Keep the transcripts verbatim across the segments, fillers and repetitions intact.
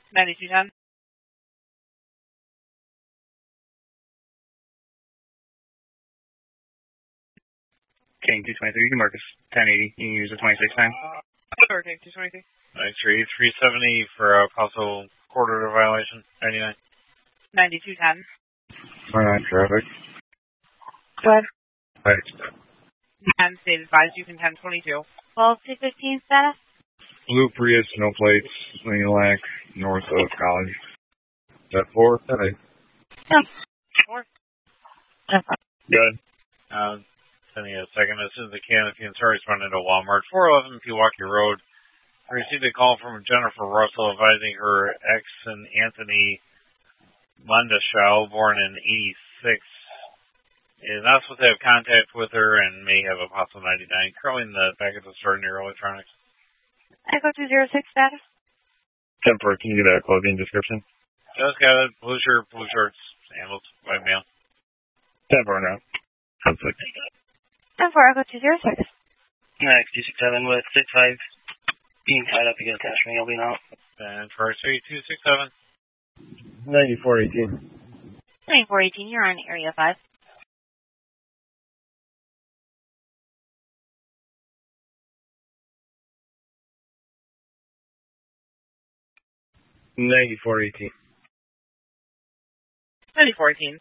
ninety-two ten. King two twenty-three, you can mark us ten eighty. You can use the twenty-six time. Sure, King two twenty-three. ninety-three three seventy for a possible quarter to violation. ninety-nine. ninety-two ten. twenty-nine traffic. Go ahead. Thanks. And state advised you can ten twenty-two. twelve two fifteen status? Blue Prius, no plates, Unilac, north of College. Is that four? ten eight. Yeah. Four. Good. Uh, sending a second as soon as I can. If you can start responding to Walmart. four eleven Pewaukee Road. I received a call from Jennifer Russell advising her ex and Anthony Mundashow, born in eighty-six, is not supposed to have contact with her and may have a possible ninety-nine. Currently in the back of the store near electronics. Echo two zero six status? ten four, can you get a clothing description? Just got it. Blue shirt, blue shorts, sandals, white mail. ten four now. Conflict. ten four, Echo two zero six. Next, two six seven with six five. Being tied up, you get attached from You'll be out. And for three two six seven. ninety-four eighteen. ninety-four eighteen, you're on area five. ninety-four eighteen. ninety-four eighteen.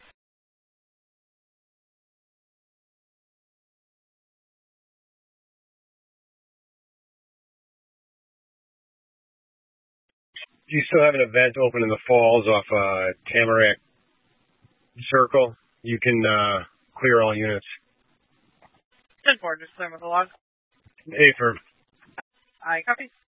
Do you still have an event open in the falls off uh, Tamarack Circle? You can uh, clear all units. ten four, just clear with the log. Hey, firm. I copy.